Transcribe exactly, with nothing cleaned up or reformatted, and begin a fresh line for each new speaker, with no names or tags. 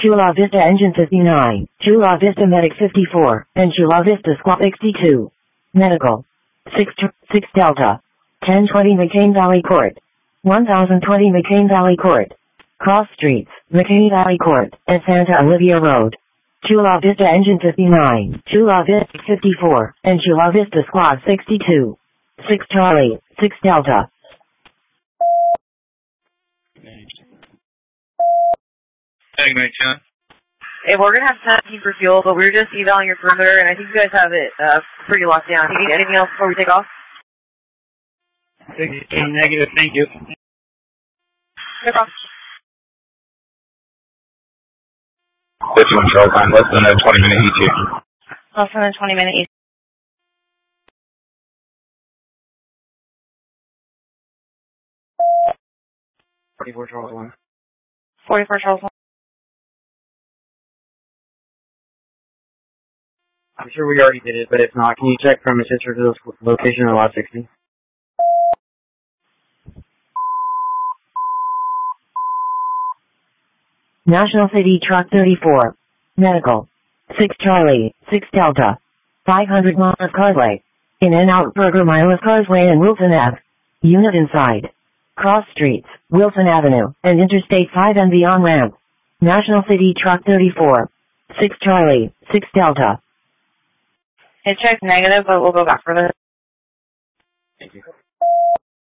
Chula Vista Engine fifty-nine, Chula Vista Medic fifty-four, and Chula Vista Squad sixty-two. Medical. six, six Delta. ten twenty McCain Valley Court. one thousand twenty McCain Valley Court. Cross Streets, McCain Valley Court, and Santa Olivia Road. Chula Vista Engine fifty-nine, Chula Vista fifty-four, and Chula Vista Squad sixty-two. six Charlie, six Delta.
Hey, we're gonna have seventeen for fuel, but we were just evaluating your perimeter, and I think you guys have it uh, pretty locked down. Do you need anything else before we take off?
Negative, thank you.
Take off.
fifty-one Charlie, time less than a twenty minute E T.
Less than a twenty minute E T.
forty-four Charles one.
forty-four Charles one.
I'm sure we already did it, but if not, can you check from a sister to this location on lot sixty?
National City Truck thirty-four. Medical. six Charlie, six Delta. five hundred miles Causeway. In and out Burger Miles Causeway and Wilson Avenue. Unit inside. Cross Streets, Wilson Avenue, and Interstate five and beyond ramp. National City Truck thirty-four. six Charlie, six Delta.
It checked negative, but we'll go back for this.
Thank you.